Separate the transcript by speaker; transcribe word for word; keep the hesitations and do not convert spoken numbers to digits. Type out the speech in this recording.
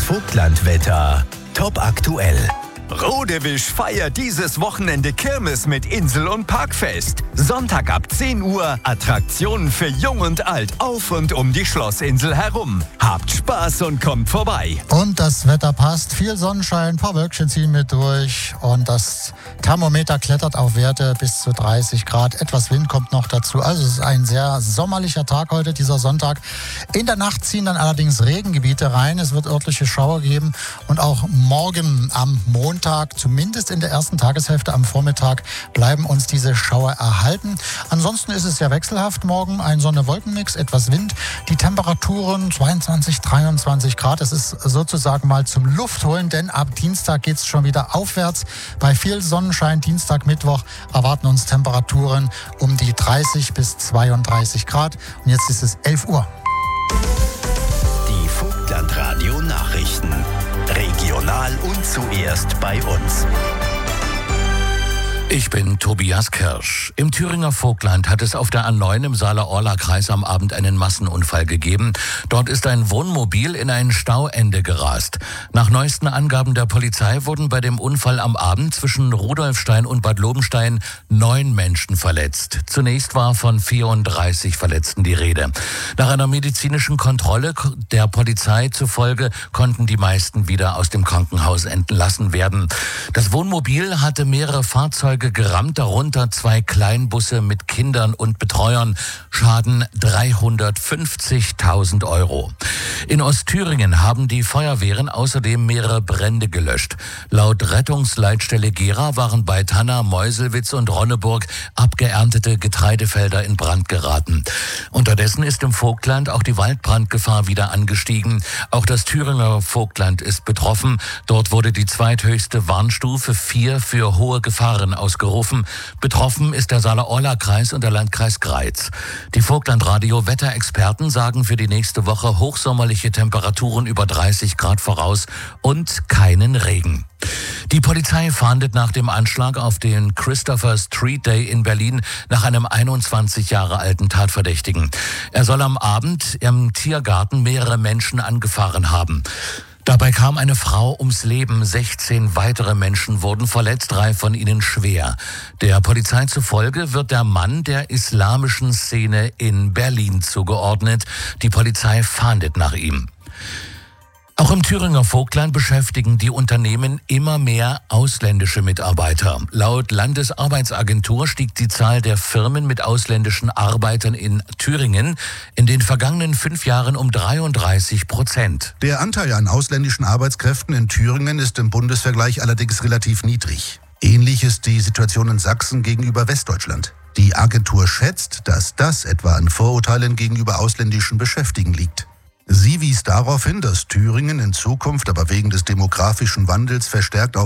Speaker 1: Vogtlandwetter. Top aktuell. Rodewisch feiert dieses Wochenende Kirmes mit Insel- und Parkfest. Sonntag ab zehn Uhr Attraktionen für Jung und Alt auf und um die Schlossinsel herum. Habt Spaß und kommt vorbei.
Speaker 2: Und das Wetter passt. Viel Sonnenschein, ein paar Wölkchen ziehen mit durch. Und das Thermometer klettert auf Werte bis zu dreißig Grad. Etwas Wind kommt noch dazu. Also es ist ein sehr sommerlicher Tag heute, dieser Sonntag. In der Nacht ziehen dann allerdings Regengebiete rein. Es wird örtliche Schauer geben. Und auch morgen am Montag, zumindest in der ersten Tageshälfte am Vormittag, bleiben uns diese Schauer erhalten. Ansonsten ist es ja wechselhaft morgen. Ein Sonne-Wolken-Mix, etwas Wind. Die Temperaturen zweiundzwanzig, dreiundzwanzig Grad. Es ist sozusagen mal zum Luftholen, denn ab Dienstag geht es schon wieder aufwärts. Bei viel Sonnenschein, Dienstag, Mittwoch, erwarten uns Temperaturen um die dreißig bis zweiunddreißig Grad. Und jetzt ist es elf Uhr.
Speaker 1: Die Vogtlandradio Nachrichten. Regional und zuerst bei uns.
Speaker 3: Ich bin Tobias Kirsch. Im Thüringer Vogtland hat es auf der A neun im Saale-Orla-Kreis am Abend einen Massenunfall gegeben. Dort ist ein Wohnmobil in ein Stauende gerast. Nach neuesten Angaben der Polizei wurden bei dem Unfall am Abend zwischen Rudolfstein und Bad Lobenstein neun Menschen verletzt. Zunächst war von vierunddreißig Verletzten die Rede. Nach einer medizinischen Kontrolle der Polizei zufolge konnten die meisten wieder aus dem Krankenhaus entlassen werden. Das Wohnmobil hatte mehrere Fahrzeuge gerammt, darunter zwei Kleinbusse mit Kindern und Betreuern. Schaden dreihundertfünfzigtausend Euro. In Ostthüringen haben die Feuerwehren außerdem mehrere Brände gelöscht. Laut Rettungsleitstelle Gera waren bei Tanna, Meuselwitz und Ronneburg abgeerntete Getreidefelder in Brand geraten. Unterdessen ist im Vogtland auch die Waldbrandgefahr wieder angestiegen. Auch das Thüringer Vogtland ist betroffen. Dort wurde die zweithöchste Warnstufe vier für hohe Gefahren ausgerufen. Betroffen ist der Saale-Orla-Kreis und der Landkreis Greiz. Die Vogtlandradio-Wetterexperten sagen für die nächste Woche hochsommerliche Temperaturen über dreißig Grad voraus und keinen Regen. Die Polizei fahndet nach dem Anschlag auf den Christopher Street Day in Berlin nach einem einundzwanzig Jahre alten Tatverdächtigen. Er soll am Abend im Tiergarten mehrere Menschen angefahren haben. Dabei kam eine Frau ums Leben, sechzehn weitere Menschen wurden verletzt, drei von ihnen schwer. Der Polizei zufolge wird der Mann der islamischen Szene in Berlin zugeordnet. Die Polizei fahndet nach ihm. Auch im Thüringer Vogtland beschäftigen die Unternehmen immer mehr ausländische Mitarbeiter. Laut Landesarbeitsagentur stieg die Zahl der Firmen mit ausländischen Arbeitern in Thüringen in den vergangenen fünf Jahren um dreiunddreißig Prozent.
Speaker 4: Der Anteil an ausländischen Arbeitskräften in Thüringen ist im Bundesvergleich allerdings relativ niedrig. Ähnlich ist die Situation in Sachsen gegenüber Westdeutschland. Die Agentur schätzt, dass das etwa an Vorurteilen gegenüber ausländischen Beschäftigten liegt. Sie wies darauf hin, dass Thüringen in Zukunft aber wegen des demografischen Wandels verstärkt auf